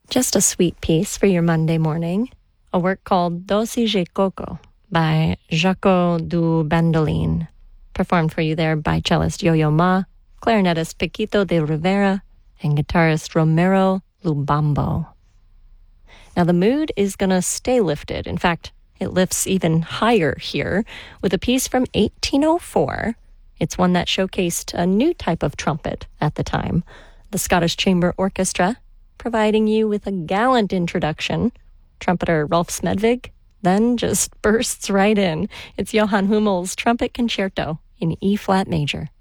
Just a sweet piece for your Monday morning, a work called Dosi de Coco by Jaco du Bandolin, performed for you there by cellist Yo-Yo Ma, clarinetist Paquito de Rivera, and guitarist Romero Lubambo. Now the mood is going to stay lifted. In fact, it lifts even higher here with a piece from 1804. It's one that showcased a new type of trumpet at the time, the Scottish Chamber Orchestra, providing you with a gallant introduction. Trumpeter Rolf Smedvig then just bursts right in. It's Johann Hummel's Trumpet Concerto in E-flat major.